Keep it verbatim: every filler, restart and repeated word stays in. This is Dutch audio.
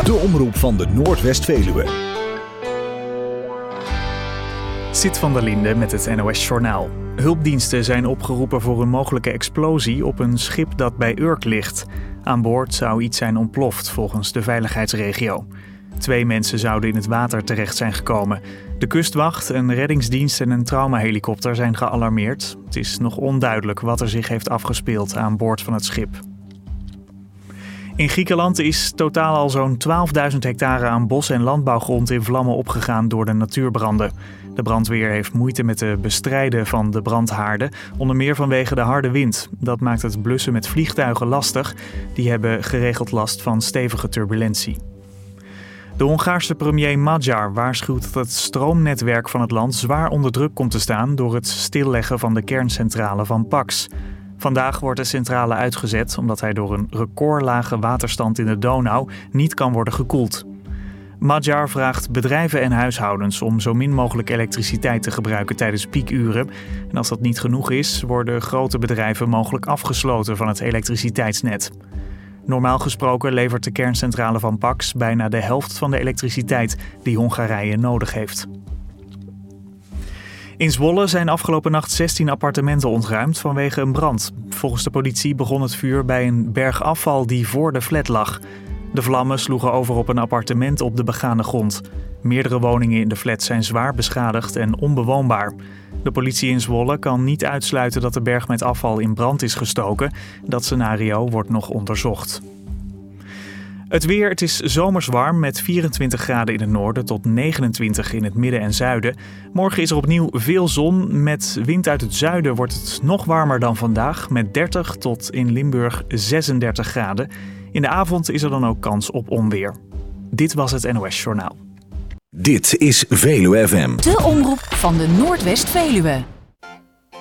De omroep van de Noordwest-Veluwe. Sid van der Linde met het N O S-journaal. Hulpdiensten zijn opgeroepen voor een mogelijke explosie op een schip dat bij Urk ligt. Aan boord zou iets zijn ontploft, volgens de veiligheidsregio. Twee mensen zouden in het water terecht zijn gekomen. De kustwacht, een reddingsdienst en een traumahelikopter zijn gealarmeerd. Het is nog onduidelijk wat er zich heeft afgespeeld aan boord van het schip. In Griekenland is totaal al zo'n twaalfduizend hectare aan bos- en landbouwgrond in vlammen opgegaan door de natuurbranden. De brandweer heeft moeite met het bestrijden van de brandhaarden, onder meer vanwege de harde wind. Dat maakt het blussen met vliegtuigen lastig. Die hebben geregeld last van stevige turbulentie. De Hongaarse premier Magyar waarschuwt dat het stroomnetwerk van het land zwaar onder druk komt te staan door het stilleggen van de kerncentrale van Paks. Vandaag wordt de centrale uitgezet omdat hij door een recordlage waterstand in de Donau niet kan worden gekoeld. Magyar vraagt bedrijven en huishoudens om zo min mogelijk elektriciteit te gebruiken tijdens piekuren. En als dat niet genoeg is, worden grote bedrijven mogelijk afgesloten van het elektriciteitsnet. Normaal gesproken levert de kerncentrale van Paks bijna de helft van de elektriciteit die Hongarije nodig heeft. In Zwolle zijn afgelopen nacht zestien appartementen ontruimd vanwege een brand. Volgens de politie begon het vuur bij een berg afval die voor de flat lag. De vlammen sloegen over op een appartement op de begane grond. Meerdere woningen in de flat zijn zwaar beschadigd en onbewoonbaar. De politie in Zwolle kan niet uitsluiten dat de berg met afval in brand is gestoken. Dat scenario wordt nog onderzocht. Het weer, het is zomers warm met vierentwintig graden in het noorden tot negenentwintig in het midden en zuiden. Morgen is er opnieuw veel zon. Met wind uit het zuiden wordt het nog warmer dan vandaag met dertig tot in Limburg zesendertig graden. In de avond is er dan ook kans op onweer. Dit was het N O S Journaal. Dit is Veluwe F M. De omroep van de Noordwest-Veluwe.